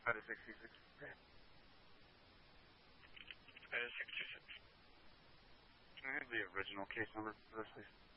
That is 66. Okay. That is 66. Can I have the original case number for this, please?